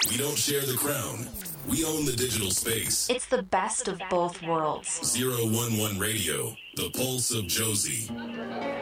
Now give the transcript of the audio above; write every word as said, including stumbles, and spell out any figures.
We don't share the crown. We own the digital space. It's the best of both worlds. zero one one Radio, the pulse of Josie.